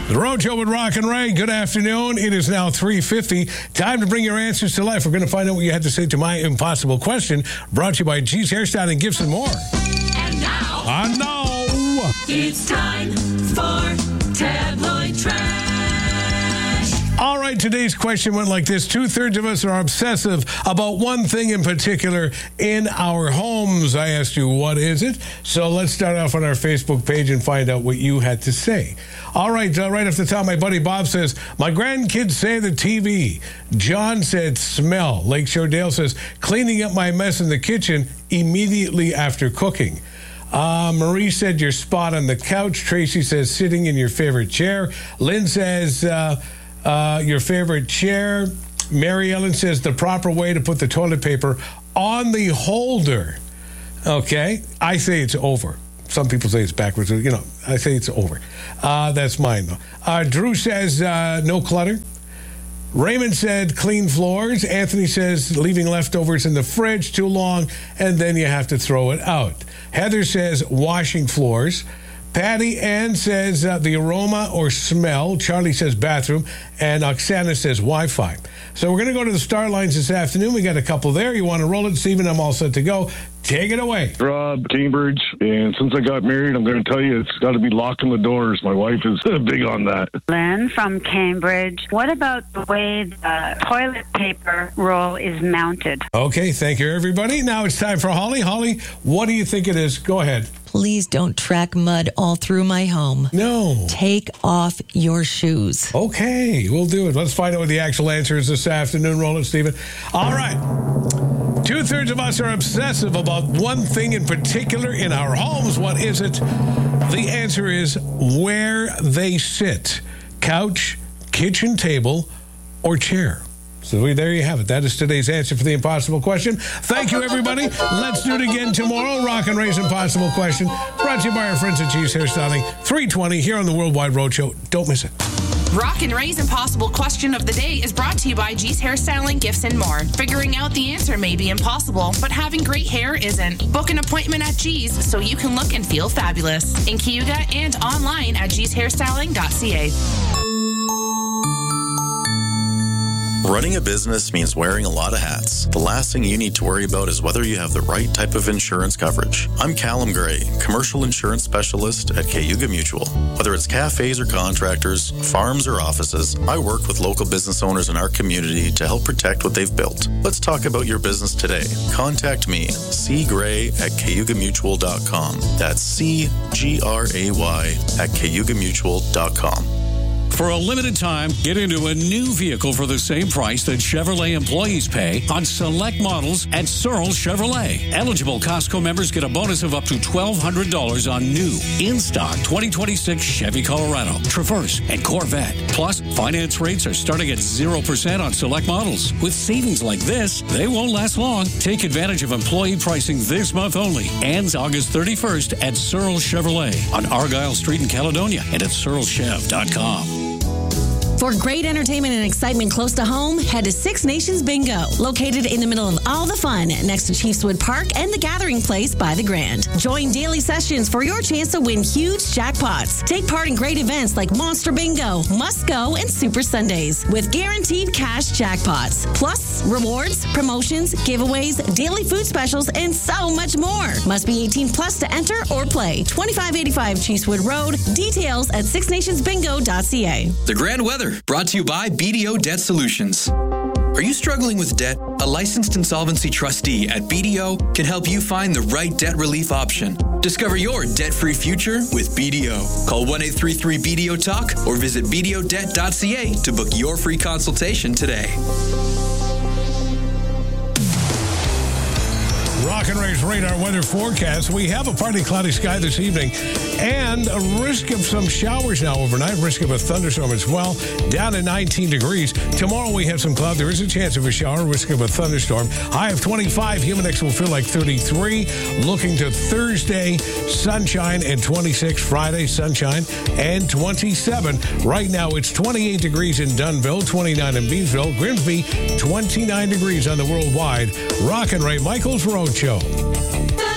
The Road Show with Rock and Ray. Good afternoon. It is now 3:50. Time to bring your answers to life. We're going to find out what you had to say to my impossible question. Brought to you by G's Hairstyling, Gifts and more. And now, I know it's time for Tabloid Trash. All right, today's question went like this. 2/3 of us are obsessive about one thing in particular in our homes. I asked you, what is it? So let's start off on our Facebook page and find out what you had to say. All right, right off the top, my buddy Bob says, my grandkids say the TV. John said smell. Lakeshore Dale says, cleaning up my mess in the kitchen immediately after cooking. Marie said, your spot on the couch. Tracy says, sitting in your favorite chair. Lynn says, your favorite chair. Mary Ellen says the proper way to put the toilet paper on the holder. Okay, I say it's over. Some people say it's backwards. You know, I say it's over. That's mine, though. Drew says no clutter. Raymond said clean floors. Anthony says leaving leftovers in the fridge too long, and then you have to throw it out. Heather says washing floors. Patty Ann says the aroma or smell. Charlie says bathroom. And Oksana says Wi-Fi. So we're going to go to the star lines this afternoon. We got a couple there. You want to roll it, Stephen? I'm all set to go. Take it away. Rob, Cambridge. And since I got married, I'm going to tell you it's got to be locking the doors. My wife is big on that. Lynn from Cambridge. What about the way the toilet paper roll is mounted? Okay, thank you, everybody. Now it's time for Holly. Holly, what do you think it is? Go ahead. Please don't track mud all through my home. No. Take off your shoes. Okay, we'll do it. Let's find out what the actual answer is this afternoon. Roll it, Stephen. All right. 2/3 of us are obsessive about one thing in particular in our homes. What is it? The answer is where they sit. Couch, kitchen table, or chair. So there you have it. That is today's answer for the impossible question. Thank you, everybody. Let's do it again tomorrow. Rock and Ray's impossible question. Brought to you by our friends at G's Hairstyling. 3:20 here on the Worldwide Roadshow. Don't miss it. Rock and Ray's impossible question of the day is brought to you by G's Hairstyling, Gifts and more. Figuring out the answer may be impossible, but having great hair isn't. Book an appointment at G's so you can look and feel fabulous. In Cayuga and online at gshairstyling.ca. Running a business means wearing a lot of hats. The last thing you need to worry about is whether you have the right type of insurance coverage. I'm Callum Gray, commercial insurance specialist at Cayuga Mutual. Whether it's cafes or contractors, farms or offices, I work with local business owners in our community to help protect what they've built. Let's talk about your business today. Contact me, cgray@cayugamutual.com. That's CGRAY@cayugamutual.com. For a limited time, get into a new vehicle for the same price that Chevrolet employees pay on select models at Searle Chevrolet. Eligible Costco members get a bonus of up to $1,200 on new, in-stock 2026 Chevy Colorado, Traverse, and Corvette. Plus, finance rates are starting at 0% on select models. With savings like this, they won't last long. Take advantage of employee pricing this month only. Ends August 31st at Searle Chevrolet on Argyle Street in Caledonia and at searlechev.com. For great entertainment and excitement close to home, head to Six Nations Bingo, located in the middle of all the fun next to Chiefswood Park and the Gathering Place by the Grand. Join daily sessions for your chance to win huge jackpots. Take part in great events like Monster Bingo, Must Go, and Super Sundays with guaranteed cash jackpots. Plus, rewards, promotions, giveaways, daily food specials, and so much more. Must be 18 plus to enter or play. 2585 Chiefswood Road. Details at sixnationsbingo.ca. The Grand Weather, brought to you by BDO Debt Solutions. Are you struggling with debt? A licensed insolvency trustee at BDO can help you find the right debt relief option. Discover your debt-free future with BDO. Call 1-833-BDO-TALK or visit bdodebt.ca to book your free consultation today. Rock and Ray's radar weather forecast. We have a partly cloudy sky this evening and a risk of some showers now overnight, risk of a thunderstorm as well, down to 19 degrees. Tomorrow we have some cloud. There is a chance of a shower, risk of a thunderstorm. High of 25. Humidex will feel like 33. Looking to Thursday, sunshine and 26. Friday, sunshine and 27. Right now it's 28 degrees in Dunnville, 29 in Beesville, Grimsby, 29 degrees on the Worldwide Rock and Ray Michaels Road Show.